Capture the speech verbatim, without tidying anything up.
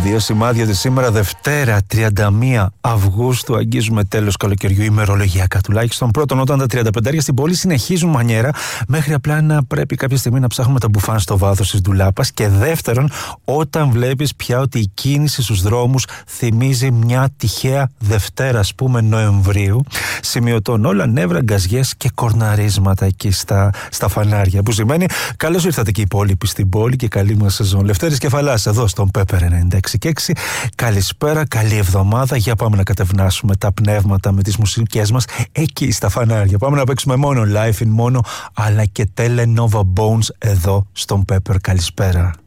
Δύο σημάδια ότι σήμερα Δευτέρα τριάντα μία Αυγούστου αγγίζουμε τέλος καλοκαιριού, ημερολογιακά τουλάχιστον. Πρώτον, όταν τα τριάντα πέντε στην πόλη συνεχίζουν μανιέρα, μέχρι απλά να πρέπει κάποια στιγμή να ψάχνουμε τα μπουφάν στο βάθος της ντουλάπας. Και δεύτερον, όταν βλέπεις πια ότι η κίνηση στους δρόμους θυμίζει μια τυχαία Δευτέρα, ας πούμε Νοεμβρίου, σημειωτών όλα νεύρα, γκαζιές και κορναρίσματα εκεί στα, στα φανάρια. Που σημαίνει καλώς ήρθατε και οι υπόλοιποι στην πόλη και καλή μας σεζόν. Λευτέρης Κεφαλάς εδώ στον Pepper ενενήντα έξι και έξι. Καλησπέρα, καλή εβδομάδα. Για πάμε να κατευνάσουμε τα πνεύματα με τις μουσικές μας εκεί στα φανάρια. Πάμε να παίξουμε μόνο live in mono αλλά και Telenova Bones εδώ στον Pepper. Καλησπέρα.